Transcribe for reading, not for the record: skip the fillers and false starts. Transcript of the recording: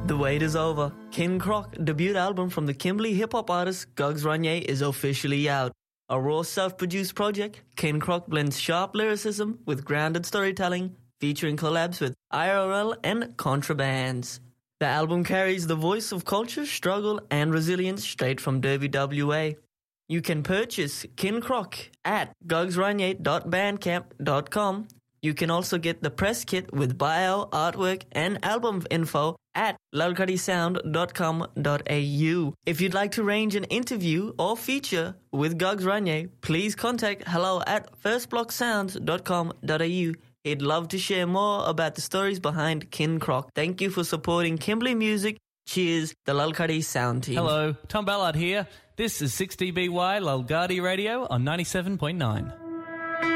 The wait is over. Kin Croc, debut album from the Kimberley hip-hop artist Gugs Ranier, is officially out. A raw self-produced project, Kin Croc blends sharp lyricism with grounded storytelling, featuring collabs with IRL and Contrabands. The album carries the voice of culture, struggle and resilience straight from Derby, WA. You can purchase Kin Croc at gugsranier.bandcamp.com. You can also get the press kit with bio, artwork and album info at lalkadisound.com.au. If you'd like to arrange an interview or feature with Gugs Ranier, please contact hello@firstblocksounds.com.au. He'd love to share more about the stories behind Kin Croc. Thank you for supporting Kimberley music. Cheers, the Lalkadi Sound team. Hello, Tom Ballard here. This is 6DBY Lalgadi Radio on 97.9.